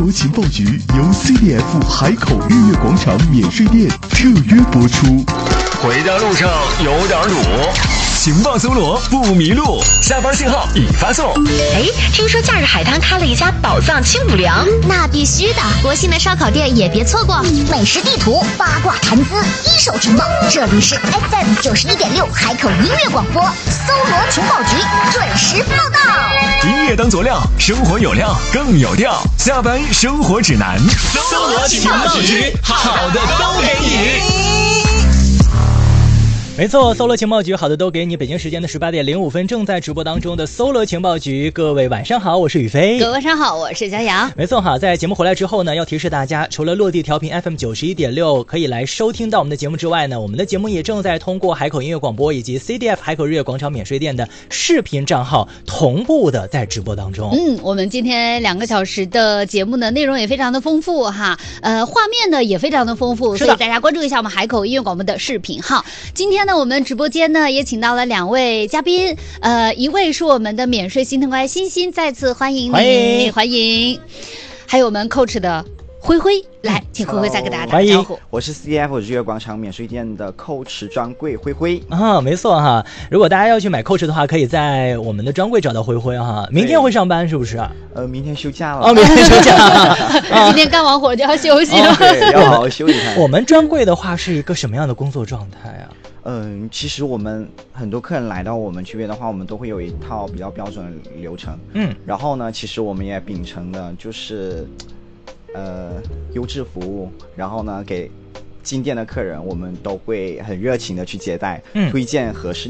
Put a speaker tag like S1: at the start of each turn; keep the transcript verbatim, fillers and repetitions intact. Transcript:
S1: 罗情报局由 C D F 海口日月广场免税店特约播出。
S2: 回家路上有点堵，情报搜罗不迷路，下班信号已发送。
S3: 哎，听说假日海滩开了一家宝藏清补凉，
S4: 那必须的。国信的烧烤店也别错过，美食地图、八卦谈资、一手情报，这里是 F M 九十一点六海口音乐广播，搜罗情报局准时报道。
S2: 音乐当佐料，生活有料更有调。下班生活指南，
S5: 搜罗情报局，好的都给你。
S6: 没错，搜罗情报局好的都给你。北京时间的十八点零五分，正在直播当中的搜罗情报局，各位晚上好，我是宇飞。
S7: 各位晚上好，我是佳阳。
S6: 没错哈，在节目回来之后呢，要提示大家，除了落地调频 F M 九十一点六可以来收听到我们的节目之外呢，我们的节目也正在通过海口音乐广播以及 C D F 海口日月广场免税店的视频账号同步的在直播当中。
S7: 嗯，我们今天两个小时的节目呢，内容也非常的丰富哈，呃，画面呢也非常的丰富，所以大家关注一下我们海口音乐广播的视频号。今天呢，我们直播间呢也请到了两位嘉宾，呃，一位是我们的免税心疼乖欣欣，再次欢迎你，
S6: 欢迎
S7: 欢迎，还有我们 coach 的灰灰，来，请灰灰再给大家打个招呼。
S8: 我是 C D F 日月广场免税店的 coach 专柜灰灰
S6: 啊，没错哈。如果大家要去买 coach 的话，可以在我们的专柜找到灰灰哈。明天会上班是不是？
S8: 呃，明天休假了。
S6: 哦，明天休假。
S7: 今天干完活就要休息了。
S8: 哦、对，要好好休一下。
S6: 我们专柜的话是一个什么样的工作状态啊？
S8: 嗯、呃，其实我们很多客人来到我们这边的话，我们都会有一套比较标准的流程。嗯，然后呢，其实我们也秉承的就是，呃，优质服务。然后呢，给进店的客人，我们都会很热情的去接待，嗯、推荐合适